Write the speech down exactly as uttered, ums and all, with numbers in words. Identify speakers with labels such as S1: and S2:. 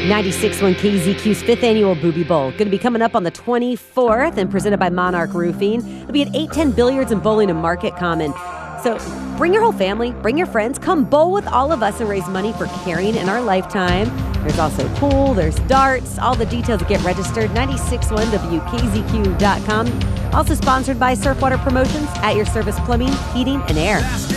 S1: ninety-six point one K Z Q's fifth annual Booby Bowl. Going to be coming up on the twenty-fourth and presented by Monarch Roofing. It'll be at eight ten Billiards and Bowling and Market Common. So bring your whole family, bring your friends, come bowl with all of us and raise money for caring in our lifetime. There's also pool, there's darts, all the details to get registered, ninety-six point one W K Z Q dot com. Also sponsored by Surfwater Promotions, at your service plumbing, heating, and air.